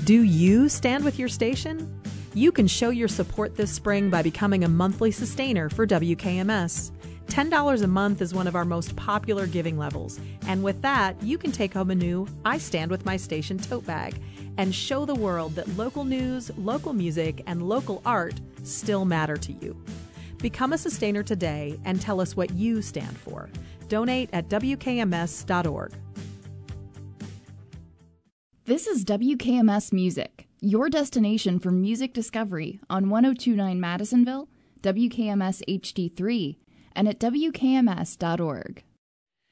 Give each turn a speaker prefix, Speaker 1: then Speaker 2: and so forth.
Speaker 1: Do you stand with your station? You can show your support this spring by becoming a monthly sustainer for WKMS. $10 a month is one of our most popular giving levels, and with that, you can take home a new I Stand With My Station tote bag and show the world that local news, local music, and local art still matter to you. Become a sustainer today and tell us what you stand for. Donate at WKMS.org.
Speaker 2: This is WKMS Music, your destination for music discovery on 1029 Madisonville, WKMS HD3, and at WKMS.org.